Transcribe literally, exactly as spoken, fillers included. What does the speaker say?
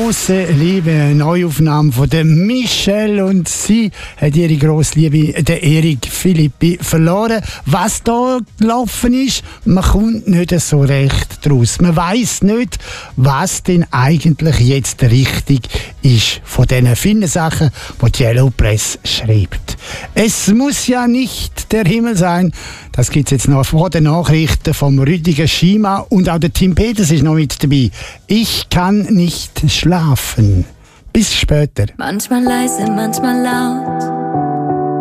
grosse Liebe, eine Neuaufnahme von der Michelle, und sie hat ihre grosse Liebe, den Erik Philippi, verloren. Was da gelaufen ist, man kommt nicht so recht draus. Man weiss nicht, was denn eigentlich jetzt richtig ist von diesen vielen Sachen, die die Yellow Press schreibt. Es muss ja nicht der Himmel sein. Das gibt es jetzt noch vor den Nachrichten vom Rüdiger Schima, und auch der Tim Peters ist noch mit dabei. Ich kann nicht schlafen. Bis später. Manchmal leise, manchmal laut.